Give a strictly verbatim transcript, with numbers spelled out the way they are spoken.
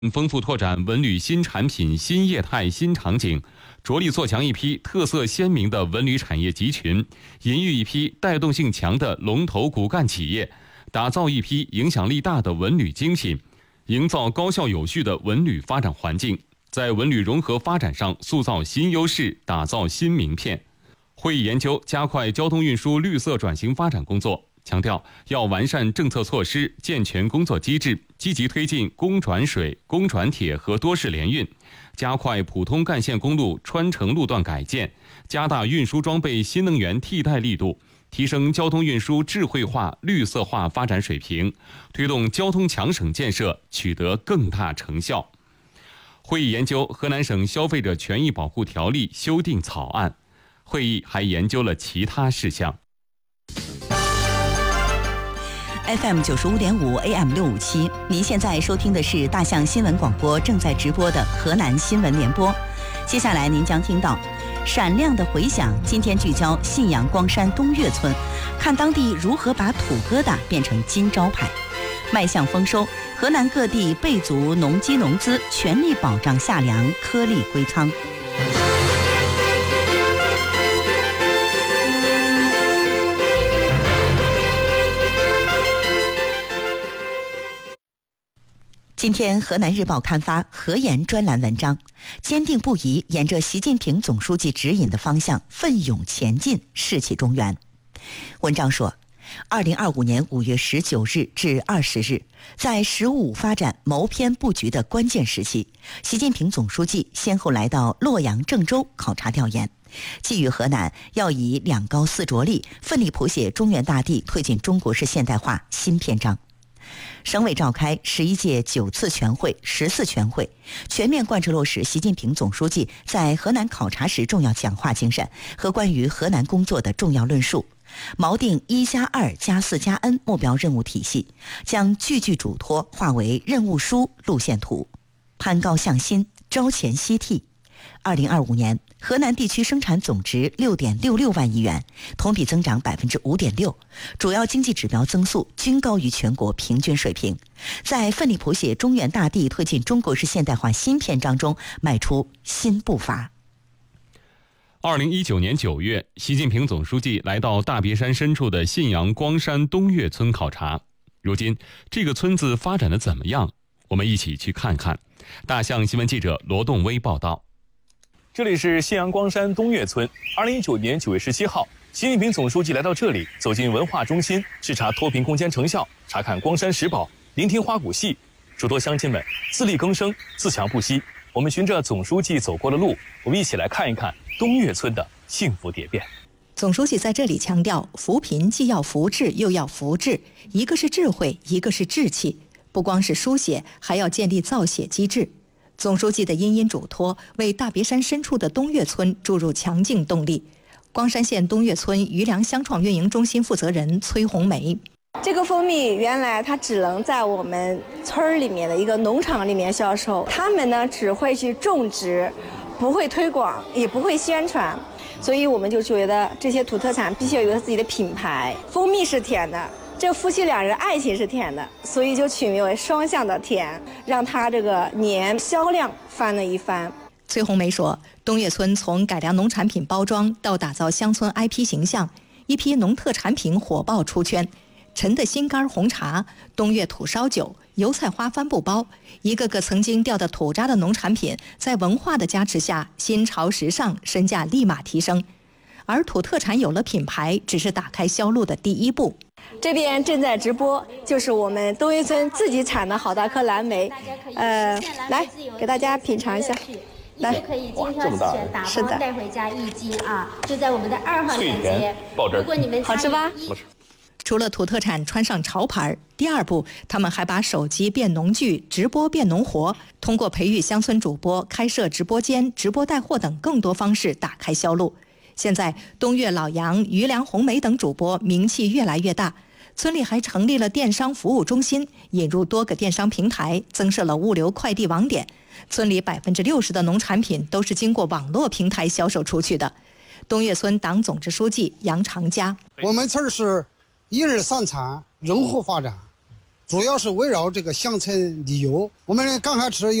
丰富拓展文旅新产品、新业态、新场景，着力做强一批特色鲜明的文旅产业集群，引育一批带动性强的龙头骨干企业，打造一批影响力大的文旅精品，营造高效有序的文旅发展环境，在文旅融合发展上塑造新优势，打造新名片。会议研究加快交通运输绿色转型发展工作，强调要完善政策措施，健全工作机制，积极推进公转水、公转铁和多式联运，加快普通干线公路穿城路段改建，加大运输装备新能源替代力度，提升交通运输智慧化、绿色化发展水平，推动交通强省建设取得更大成效。会议研究河南省消费者权益保护条例修订草案。会议还研究了其他事项。 F M 九十五点五 A M 六五七，您现在收听的是大象新闻广播正在直播的河南新闻联播。接下来您将听到闪亮的回响，今天聚焦信阳光山东岳村，看当地如何把土疙瘩变成金招牌。迈向丰收，河南各地备足农机农资，全力保障夏粮颗粒归仓。今天河南日报刊发河研专栏文章，坚定不移沿着习近平总书记指引的方向奋勇前进，士气中原。文章说，二零二五年五月十九日至二十日，在“十五五”发展谋篇布局的关键时期，习近平总书记先后来到洛阳、郑州考察调研，寄予河南要以两高四着力，奋力谱写中原大地推进中国式现代化新篇章。省委召开十一届九次全会、十四全会，全面贯彻落实习近平总书记在河南考察时重要讲话精神和关于河南工作的重要论述，锚定一加二加四加 N 目标任务体系，将句句嘱托化为任务书、路线图，攀高向新，朝前夕替。二零二五年，河南地区生产总值六点六六万亿元，同比增长百分之五点六，主要经济指标增速均高于全国平均水平，在奋力谱写中原大地推进中国式现代化新篇章中迈出新步伐。 二零一九年九月，习近平总书记来到大别山深处的信阳光山东岳村考察。如今，这个村子发展的怎么样？我们一起去看看。大象新闻记者罗栋威报道。 这里是信阳光山东岳村。二零一九年九月十七号，习近平总书记来到这里，走进文化中心，视察脱贫攻坚成效，查看光山石宝，聆听花鼓戏，嘱托乡亲们自力更生，自强不息。我们循着总书记走过的路，我们一起来看一看东岳村的幸福蝶变。 总书记在这里强调，扶贫既要扶志，又要福志，一个是智慧，一个是志气，不光是书写，还要建立造血机制。总书记的殷殷嘱托为大别山深处的东岳村注入强劲动力。光山县东岳村余粮乡创运营中心负责人崔红梅， 这个蜂蜜原来它只能在我们村里面的一个农场里面销售，他们呢只会去种植，不会推广，也不会宣传，所以我们就觉得这些土特产必须要有自己的品牌。蜂蜜是甜的，这夫妻两人爱情是甜的，所以就取名为双向的甜，让它这个年销量翻了一番。 崔红梅说，东岳村从改良农产品包装到打造乡村 I P 形象，一批农特产品火爆出圈。陈的心肝红茶、东岳土烧酒、油菜花帆布包，一个个曾经掉的土渣的农产品，在文化的加持下，新潮时尚，身价立马提升。而土特产有了品牌，只是打开销路的第一步。 这边正在直播，就是我们东岳村自己产的好大颗蓝莓，呃，来给大家品尝一下。来， 可以精挑细选，打包带回家一斤啊！就在我们的二号链接。如果你们好吃吧？ 除了土特产穿上潮牌，第二步，他们还把手机变农具、直播变农活，通过培育乡村主播、开设直播间、直播带货等更多方式打开销路。现在，东岳老杨、余粮红梅等主播名气越来越大。村里还成立了电商服务中心，引入多个电商平台，增设了物流快递网点。村里百分之六十的农产品都是经过网络平台销售出去的。东岳村党总支书记杨长佳， 我们村是一日三产，融合发展， 主要是围绕这个乡村旅游。我们刚开始